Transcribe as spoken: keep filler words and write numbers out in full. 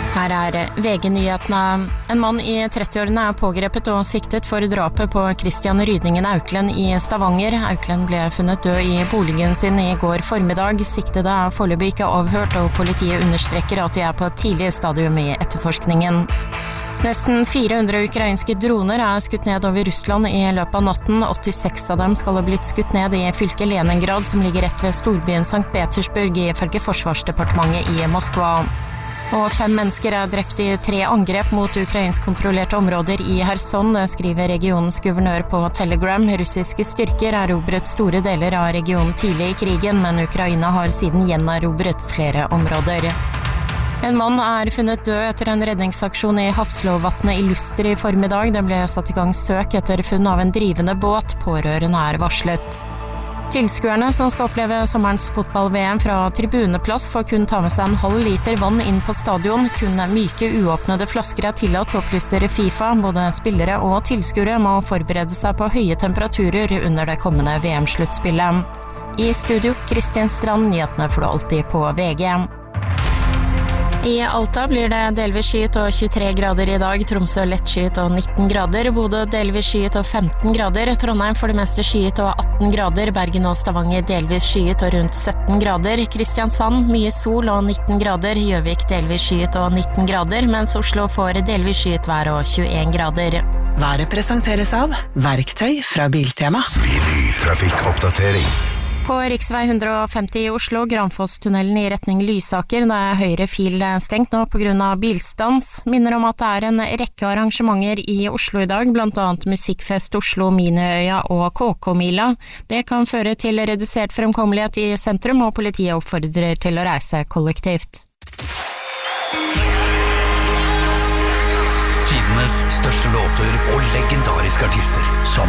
Her er V G-nyhetene. En mann i trettiårene er pågrepet og siktet for drapet på Christian Rydningen Auklend i Stavanger. Auklend ble funnet død i boligen sin i går formiddag. Siktede er foreløpig ikke avhørt, og politiet understreker at de er på et tidlig stadium i etterforskningen. Nesten fire hundre ukrainske droner er skutt ned over Russland i løpet av natten. åttiseks av dem skal ha blitt skutt ned i fylket Leningrad, som ligger rett ved storbyen Sankt Petersburg, ifølge Forsvarsdepartementet i Moskva. Og fem mennesker er drept i tre angrep mot ukrainsk kontrollerte områder i Kherson, skriver regionens guvernør på Telegram. Russiske styrker erobret store deler av regionen tidlig i krigen, men Ukraina har siden gjenerobret flere områder. En mann er funnet død etter en redningsaksjon i Hafslovatnet i Luster i formiddag. Det ble satt i gang søk etter funn av en drivende båt. Pårørende er varslet. Tilskuerne som skal oppleve sommerens fotball-V M fra tribuneplass får kun ta med seg en halv liter vann inn på stadion. Kun myke, uåpnede flasker er tillatt, opplyser FIFA. Både spillere og tilskuere må forberede seg på høye temperaturer under det kommende V M-sluttspillet. I studio, Kristin Strand, nyhetene får du alltid på V G. I Alta blir det delvis skyet og tjuetre grader i dag, Tromsø lettskyet og nitten grader, Bodø delvis skyet og femten grader, Trondheim for det meste skyet og atten grader, Bergen og Stavanger delvis skyet og rundt sytten grader, Kristiansand mye sol og nitten grader, Gjøvik delvis skyet og nitten grader, mens Oslo får delvis skyet vær og tjueen grader. Været presenteres av Verktøy fra Biltema. Trafikkoppdatering. På riksvei hundre og femti i Oslo, Granfosstunnelen i retning Lysaker, det er høyre fil stengt nå på grunn av bilstans. Minner om at det er en rekke arrangementer i Oslo i dag, blant annet Musikkfest Oslo, Miniøya og K K-mila. Det kan føre til redusert fremkommelighet i sentrum, og politiet oppfordrer til å reise kollektivt. Tidenes største låter og legendariske artister som